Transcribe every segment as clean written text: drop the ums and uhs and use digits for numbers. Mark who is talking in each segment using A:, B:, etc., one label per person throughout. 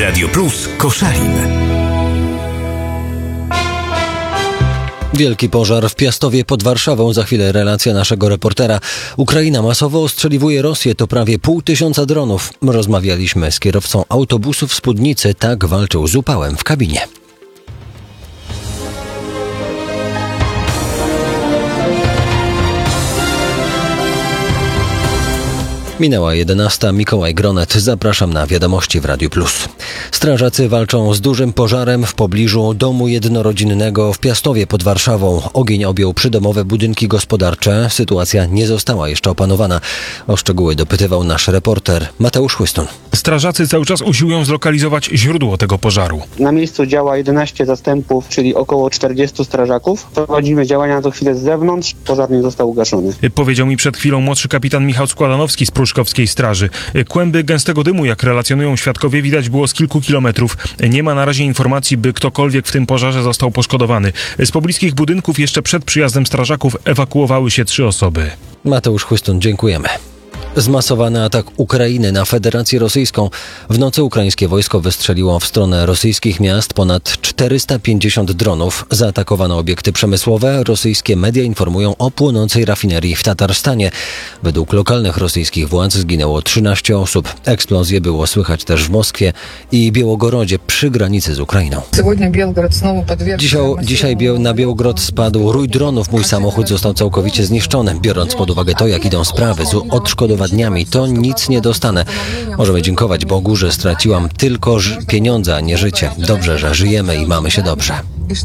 A: Radio Plus Koszalin.
B: Wielki pożar w Piastowie pod Warszawą. Za chwilę relacja naszego reportera. Ukraina masowo ostrzeliwuje Rosję. To prawie 500 dronów. Rozmawialiśmy z kierowcą autobusu w Spódnicy. Tak walczył z upałem w kabinie. Minęła 11. Mikołaj Gronet. Zapraszam na wiadomości w Radiu Plus. Strażacy walczą z dużym pożarem w pobliżu domu jednorodzinnego w Piastowie pod Warszawą. Ogień objął przydomowe budynki gospodarcze. Sytuacja nie została jeszcze opanowana. O szczegóły dopytywał nasz reporter Mateusz Chłystun.
C: Strażacy cały czas usiłują zlokalizować źródło tego pożaru.
D: Na miejscu działa 11 zastępów, czyli około 40 strażaków. Prowadzimy działania na tę chwilę z zewnątrz. Pożar nie został ugaszony.
C: Powiedział mi przed chwilą młodszy kapitan Michał Składanowski z Pruszkowskiej Straży. Kłęby gęstego dymu, jak relacjonują świadkowie, widać było z kilku kilometrów. Nie ma na razie informacji, by ktokolwiek w tym pożarze został poszkodowany. Z pobliskich budynków jeszcze przed przyjazdem strażaków ewakuowały się 3 osoby.
B: Mateusz Chłystun, dziękujemy. Zmasowany atak Ukrainy na Federację Rosyjską. W nocy ukraińskie wojsko wystrzeliło w stronę rosyjskich miast ponad 450 dronów. Zaatakowano obiekty przemysłowe. Rosyjskie media informują o płonącej rafinerii w Tatarstanie. Według lokalnych rosyjskich władz zginęło 13 osób. Eksplozje było słychać też w Moskwie i Białogorodzie przy granicy z Ukrainą. Dzisiaj na Białogród spadł rój dronów. Mój samochód został całkowicie zniszczony. Biorąc pod uwagę to, jak idą sprawy z odszkodowaniem, to nic nie dostanę. Możemy dziękować Bogu, że straciłam tylko pieniądze, a nie życie. Dobrze, że żyjemy i mamy się dobrze.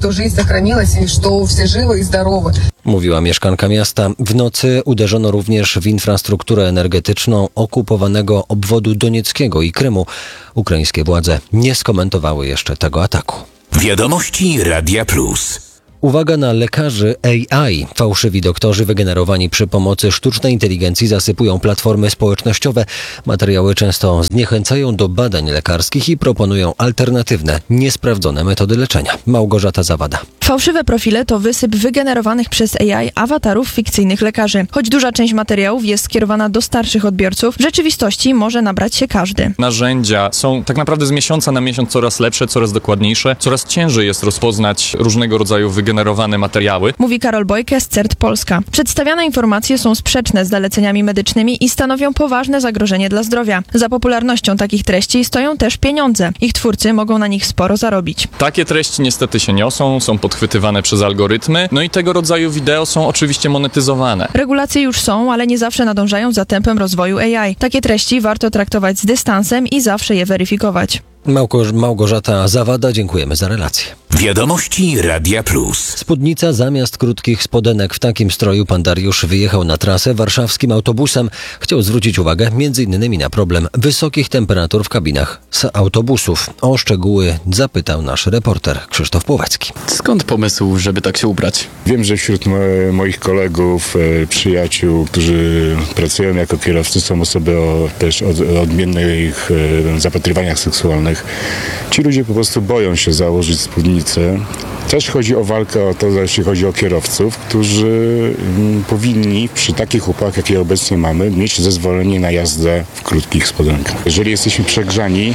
B: Mówiła mieszkanka miasta. W nocy uderzono również w infrastrukturę energetyczną okupowanego obwodu donieckiego i Krymu. Ukraińskie władze nie skomentowały jeszcze tego ataku.
A: Wiadomości Radia Plus.
B: Uwaga na lekarzy AI. Fałszywi doktorzy wygenerowani przy pomocy sztucznej inteligencji zasypują platformy społecznościowe. Materiały często zniechęcają do badań lekarskich i proponują alternatywne, niesprawdzone metody leczenia. Małgorzata Zawada.
E: Fałszywe profile to wysyp wygenerowanych przez AI awatarów fikcyjnych lekarzy. Choć duża część materiałów jest skierowana do starszych odbiorców, w rzeczywistości może nabrać się każdy.
F: Narzędzia są tak naprawdę z miesiąca na miesiąc coraz lepsze, coraz dokładniejsze. Coraz ciężej jest rozpoznać różnego rodzaju wygenerowane materiały.
E: Mówi Karol Bojke z CERT Polska. Przedstawiane informacje są sprzeczne z zaleceniami medycznymi i stanowią poważne zagrożenie dla zdrowia. Za popularnością takich treści stoją też pieniądze. Ich twórcy mogą na nich sporo zarobić.
F: Takie treści niestety się niosą, są podchwytywane przez algorytmy, no i tego rodzaju wideo są oczywiście monetyzowane.
E: Regulacje już są, ale nie zawsze nadążają za tempem rozwoju AI. Takie treści warto traktować z dystansem i zawsze je weryfikować.
B: Małgorzata Zawada, dziękujemy za relację.
A: Wiadomości Radia Plus.
B: Spódnica zamiast krótkich spodenek. W takim stroju pan Dariusz wyjechał na trasę warszawskim autobusem. Chciał zwrócić uwagę m.in. na problem wysokich temperatur w kabinach z autobusów. O szczegóły zapytał nasz reporter Krzysztof Płowecki.
G: Skąd pomysł, żeby tak się ubrać?
H: Wiem, że wśród moich kolegów, przyjaciół, którzy pracują jako kierowcy, są osoby o odmiennych zapatrywaniach seksualnych. Ci ludzie po prostu boją się założyć spódnicę. Też chodzi o walkę o to, jeśli chodzi o kierowców, którzy powinni przy takich upałach, jakie obecnie mamy, mieć zezwolenie na jazdę w krótkich spodenkach. Jeżeli jesteśmy przegrzani,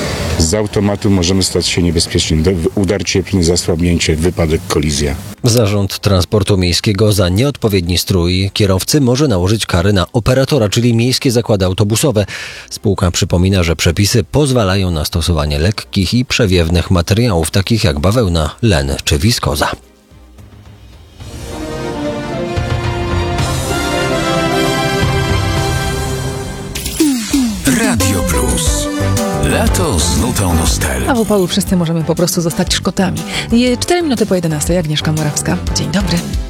H: z automatu możemy stać się niebezpieczni. Udar cieplny, zasłabnięcie, wypadek, kolizja.
B: Zarząd Transportu Miejskiego za nieodpowiedni strój kierowcy może nałożyć kary na operatora, czyli miejskie zakłady autobusowe. Spółka przypomina, że przepisy pozwalają na stosowanie lekkich i przewiewnych materiałów, takich jak bawełna, len czy wiskoza.
A: Radio Plus. Lato z nutą nostalgii.
I: A w upały wszyscy możemy po prostu zostać Szkotami. 4 minuty po 11. Agnieszka Morawska. Dzień dobry.